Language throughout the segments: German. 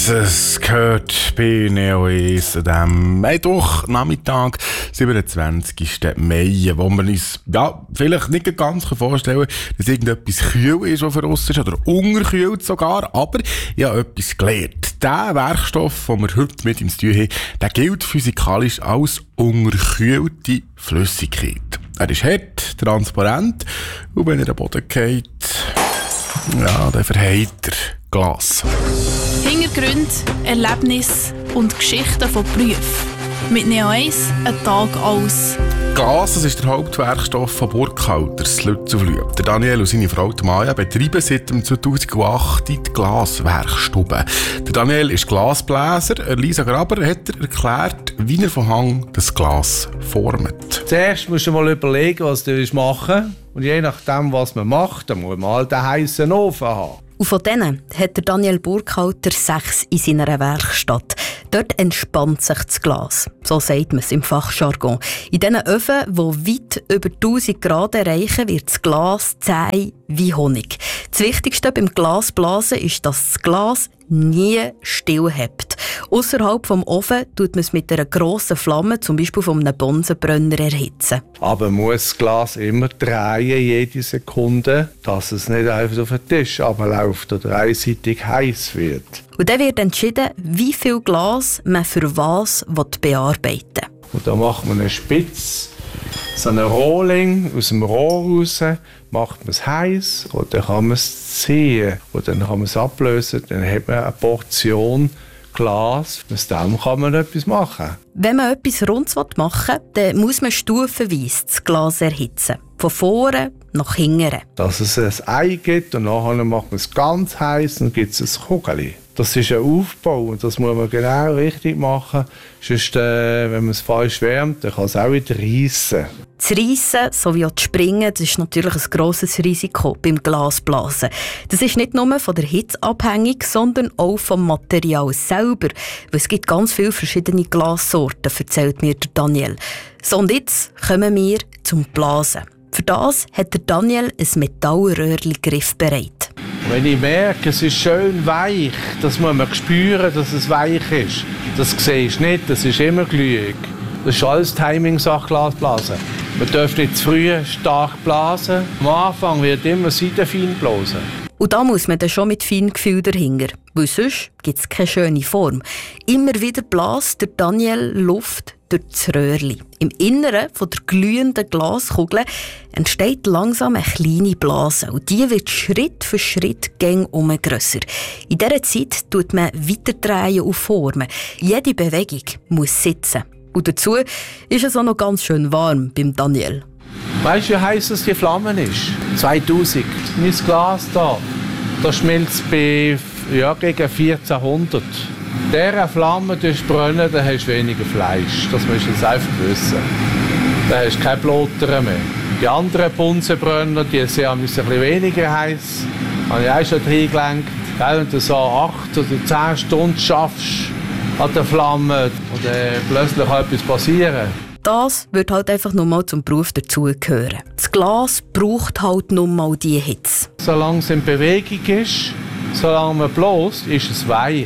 es gehört bei Neo Eis an diesem Mittwochnachmittag, 27. Mai, wo man uns vielleicht nicht ganz vorstellen kann, dass irgendetwas kühl ist, was für uns ist, oder unterkühlt sogar, aber ich habe etwas gelernt. Der Werkstoff, den wir heute mit ihm zu tun haben, der gilt physikalisch als unterkühlte Flüssigkeit. Er ist hart, transparent und wenn er am Boden geht, dann verheilt er Glas. Hintergründe, Erlebnisse und Geschichten von Berufen. Mit Neo Eis ein Tag als Glas, das ist der Hauptwerkstoff von Burkhalters Lützelflüh. Der Daniel und seine Frau Maja betreiben seit 2008 die Glaswerkstube. Der Daniel ist Glasbläser. Lisa Graber hat erklärt, wie er von Hang das Glas formt. Zuerst musst du mal überlegen, was du machen willst. Und je nachdem, was man macht, dann muss man halt einen heissen Ofen haben. Und von denen hat der Daniel Burkhalter 6 in seiner Werkstatt. Dort entspannt sich das Glas. So sagt man es im Fachjargon. In diesen Öfen, die weit über 1000 Grad erreichen, wird das Glas zäh wie Honig. Das Wichtigste beim Glasblasen ist, dass das Glas nie still hebt. Ausserhalb vom Ofen tut man es mit einer grossen Flamme, zum Beispiel von einem Bunsenbrenner, erhitzen. Aber man muss das Glas immer drehen, jede Sekunde, dass es nicht einfach auf den Tisch runterläuft oder einseitig heiß wird. Und dann wird entschieden, wie viel Glas man für was bearbeiten will. Und dann macht man eine Spitze, so einen Rohling aus dem Rohr raus, macht man es heiß und dann kann man es ziehen. Und dann kann man es ablösen, dann hat man eine Portion Glas. Aus dem kann man etwas machen. Wenn man etwas Rundes machen will, dann muss man stufenweise das Glas erhitzen. Von vorne nach hinten. Dass es ein Ei gibt und nachher macht man es ganz heiß und gibt es ein Kugel. Das ist ein Aufbau und das muss man genau richtig machen. Sonst, wenn man es falsch wärmt, dann kann es auch wieder reissen. Das Reissen sowie auch das Springen, das ist natürlich ein grosses Risiko beim Glasblasen. Das ist nicht nur von der Hitze abhängig, sondern auch vom Material selber. Weil es gibt ganz viele verschiedene Glassorten, erzählt mir der Daniel. So, und jetzt kommen wir zum Blasen. Für das hat der Daniel ein Metallröhrchen griffbereit. Wenn ich merke, es ist schön weich, das muss man spüren, dass es weich ist. Das siehst du nicht, das ist immer glühig. Das ist alles Timing-Sache, Glasblasen. Man darf nicht zu früh stark blasen. Am Anfang wird immer seitenfein blasen. Und da muss man dann schon mit Feingefühl dahinter. Weil sonst gibt es keine schöne Form. Immer wieder bläst der Daniel Luft durch das Röhrchen. Im Inneren von der glühenden Glaskugel entsteht langsam eine kleine Blase. Und die wird Schritt für Schritt grösser. In dieser Zeit tut man weiterdrehen und formen. Jede Bewegung muss sitzen. Und dazu ist es auch noch ganz schön warm beim Daniel. Weißt du, wie heiß es die Flamme ist? 2000. Mein Glas da, das schmilzt bei gegen 1400. Dieser Flamme brennen, dann hast du weniger Fleisch. Das musst du jetzt einfach wissen. Dann hast du keine Blotter mehr. Die anderen Bunsenbrenner, die sind ein bisschen weniger heiß. Habe ich auch schon reingelenkt. Wenn du so 8 oder 10 Stunden schaffst an der Flamme und plötzlich kann etwas passieren. Das wird halt einfach nur mal zum Beruf dazugehören. Das Glas braucht halt nur mal diese Hitze. Solange es in Bewegung ist, solange man bläst, ist es weich.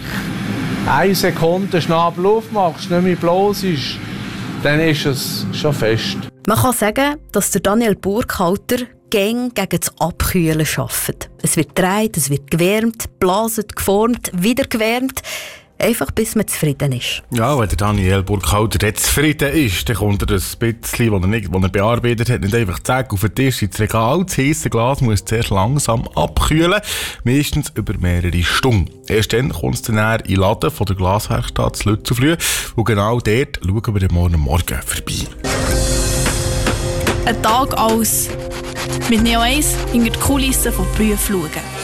1 Sekunde Schnabel aufmachst, nicht mehr bloß ist, dann ist es schon fest. Man kann sagen, dass der Daniel Burkhalter gegen das Abkühlen arbeitet. Es wird gedreht, es wird gewärmt, geblasen, geformt, wieder gewärmt. Einfach bis man zufrieden ist. Ja, wenn der Daniel Burkhalter zufrieden ist, dann kommt er das bisschen, das er bearbeitet hat, nicht einfach zack auf den Tisch ins Regal. Das heisse Glas muss zuerst langsam abkühlen, meistens über mehrere Stunden. Erst dann kommt es dann in den Laden von der Glaswerkstatt Lützelflüh und genau dort schauen wir morgen vorbei. ein Tag als mit Neo Eis hinter die Kulissen von Berufen schauen.